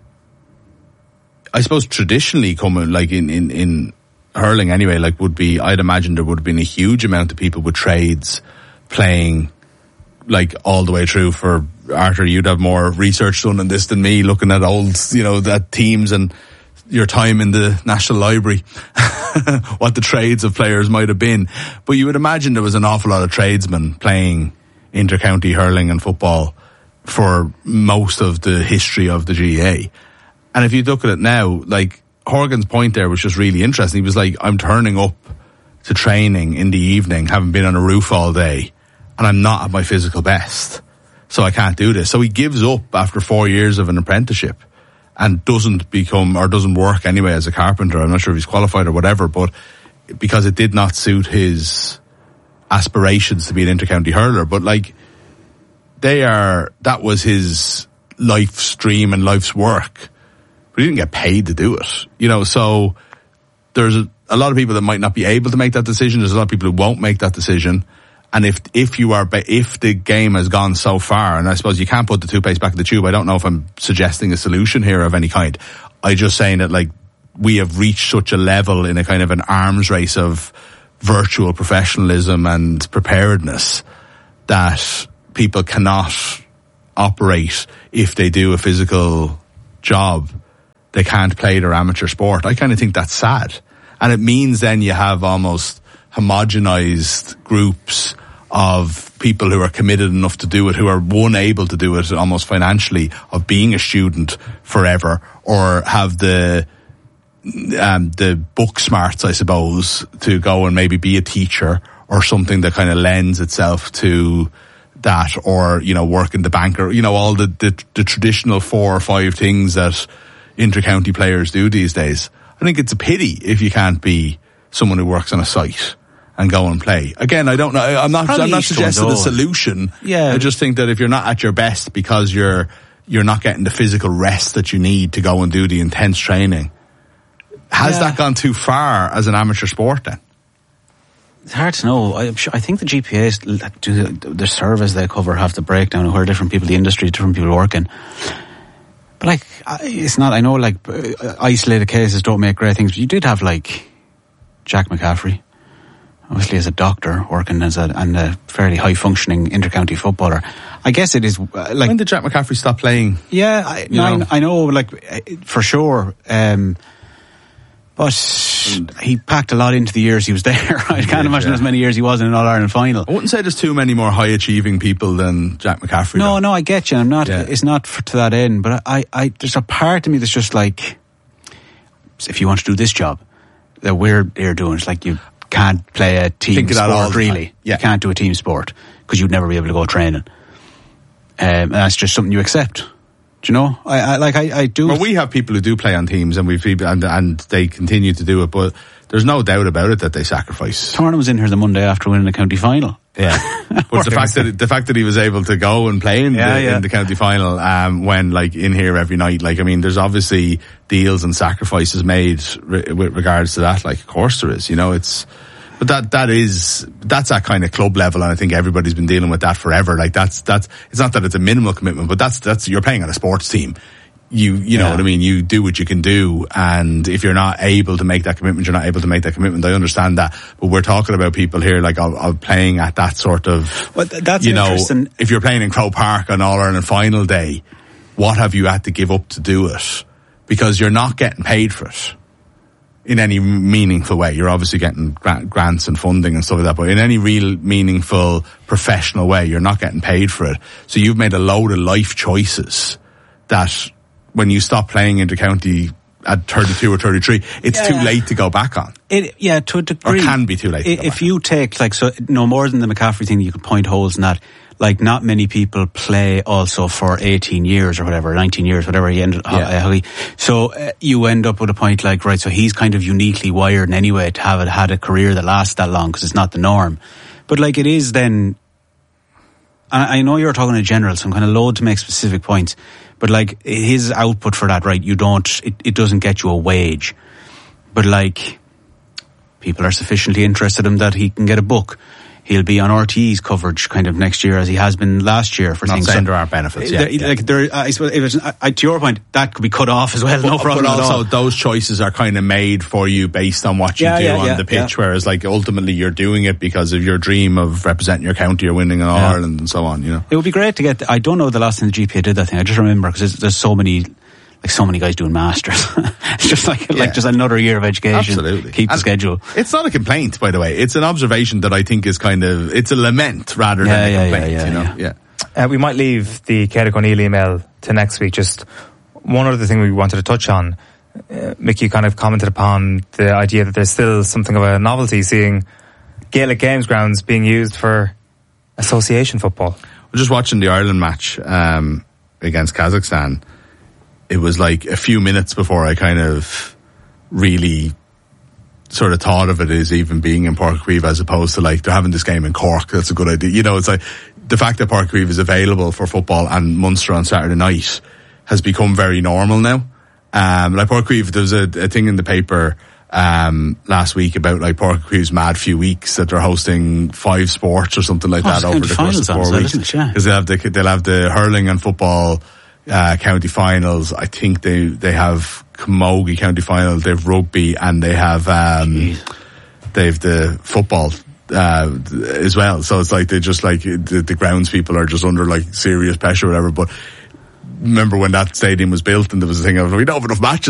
I suppose, traditionally coming, like in, in, in hurling anyway, like would be, I'd imagine there would have been a huge amount of people with trades playing like all the way through. For Arthur, you'd have more research done on this than me, looking at old, you know, that teams and your time in the National Library, what the trades of players might have been. But you would imagine there was an awful lot of tradesmen playing inter-county hurling and football for most of the history of the G A A. And if you look at it now, like Horgan's point there was just really interesting. He was like, I'm turning up to training in the evening, having been on a roof all day, and I'm not at my physical best. So I can't do this. So he gives up after four years of an apprenticeship and doesn't become, or doesn't work anyway as a carpenter. I'm not sure if he's qualified or whatever, but because it did not suit his aspirations to be an intercounty hurler, but like they are, that was his life's dream and life's work, but he didn't get paid to do it, you know. So there's a, a lot of people that might not be able to make that decision. There's a lot of people who won't make that decision. And if if you are, if the game has gone so far, and I suppose you can't put the toothpaste back in the tube. I don't know if I'm suggesting a solution here of any kind. I'm just saying that like we have reached such a level in a kind of an arms race of virtual professionalism and preparedness that people cannot operate. If they do a physical job, they can't play their amateur sport. I kind of think that's sad. And it means then you have almost homogenized groups of people who are committed enough to do it, who are one able to do it almost financially, of being a student forever, or have the um, the book smarts, I suppose, to go and maybe be a teacher or something that kind of lends itself to that, or, you know, work in the bank, or, you know, all the, the, the traditional four or five things that inter-county players do these days. I think it's a pity if you can't be someone who works on a site and go and play. Again, I don't know. I'm not. Probably I'm not suggesting a solution. Yeah. I just think that if you're not at your best because you're you're not getting the physical rest that you need to go and do the intense training, has yeah. that gone too far as an amateur sport then? It's hard to know. I'm sure, I think the G P As do the, the surveys they cover have the breakdown of where different people in the industry, different people working. But like, it's not. I know like isolated cases don't make great things. But you did have like Jack McCaffrey, obviously as a doctor working as a and a fairly high functioning intercounty footballer. I guess it is uh, like. When did Jack McCaffrey stop playing? Yeah, I, no, I, I know, like for sure. Um, but he packed a lot into the years he was there. I can't did, imagine yeah. as many years he was in an All-Ireland final. I wouldn't say there's too many more high-achieving people than Jack McCaffrey. No, though. no, I get you. I'm not. Yeah. It's not for, to that end. But I, I, there's a part of me that's just like, if you want to do this job that we're here doing, it's like you can't play a team Think sport. Really, yeah. you can't do a team sport because you'd never be able to go training. Um, and that's just something you accept. Do you know? I, I like I, I do. Well, we have people who do play on teams, and we and and they continue to do it. But there's no doubt about it that they sacrifice. Tornan was in here the Monday after winning the county final. Yeah, but the fact that the fact that he was able to go and play in, yeah, the, yeah. in the county final, um, when like in here every night, like I mean, there's obviously deals and sacrifices made re- with regards to that. Like, of course there is. You know, it's. But that, that is, that's that kind of club level, and I think everybody's been dealing with that forever. Like that's, that's, it's not that it's a minimal commitment, but that's, that's, you're playing on a sports team. You, you know yeah. what I mean? You do what you can do, and if you're not able to make that commitment, you're not able to make that commitment. I understand that, but we're talking about people here like of, of playing at that sort of, well, that's you know, interesting. If you're playing in Croke Park on All-Ireland final day, what have you had to give up to do it? Because you're not getting paid for it. In any meaningful way. You're obviously getting grants and funding and stuff like that, but in any real meaningful professional way, you're not getting paid for it. So you've made a load of life choices that when you stop playing inter-county at thirty-two or thirty-three, it's yeah. too late to go back on. It, yeah, to a degree. Or can be too late to If go back you on. take, like, so, no more than the McCaffrey thing, you could point holes in that. Like, not many people play also for eighteen years or whatever, nineteen years, whatever he ended yeah. uh, So uh, you end up with a point like, right, so he's kind of uniquely wired in any way to have it, had a career that lasts that long, because it's not the norm. But like, it is then, I, I know you're talking in general, so I'm kind of loath to make specific points, but like, his output for that, right, you don't, it, it doesn't get you a wage. But like, people are sufficiently interested in him that he can get a book. He'll be on R T E's coverage kind of next year, as he has been last year for Not things. saying so, there are benefits, yeah. There, yeah. Like there, I suppose, if it's, I, to your point, that could be cut off as well. But, no problem but at also, all. those choices are kind of made for you based on what you yeah, do yeah, on yeah, the pitch. Yeah. Whereas, like ultimately, you're doing it because of your dream of representing your county or winning an All Ireland and so on. You know, it would be great to get. I don't know the last time the G P A did that thing. I just remember because there's, there's so many. Like so many guys doing masters. It's just like yeah. like just another year of education. Absolutely. Keep the and schedule. It's not a complaint, by the way. It's an observation that I think is kind of, it's a lament rather yeah, than a yeah, complaint, yeah, yeah, you know? Yeah. yeah. Uh, we might leave the Cédric O'Neill email to next week. Just one other thing we wanted to touch on. Uh, Mickey kind of commented upon the idea that there's still something of a novelty seeing Gaelic Games grounds being used for association football. We're just watching the Ireland match um, against Kazakhstan. It was like a few minutes before I kind of really sort of thought of it is even being in Páirc Uí Chaoimh as opposed to like they're having this game in Cork. That's a good idea. You know, it's like the fact that Páirc Uí Chaoimh is available for football and Munster on Saturday night has become very normal now. Um, like Páirc Uí Chaoimh, there was a, a thing in the paper um, last week about like Páirc Uí Chaoimh's mad few weeks that they're hosting five sports or something like oh, that over the course of four on, weeks. Because yeah. they'll have the they'll have the hurling and football uh, county finals. I think they they have Camogie county final. They have rugby and they have um, they have the football uh, as well. So it's like they just like the, the grounds people are just under like serious pressure or whatever. But remember when that stadium was built and there was a thing of we don't have enough matches.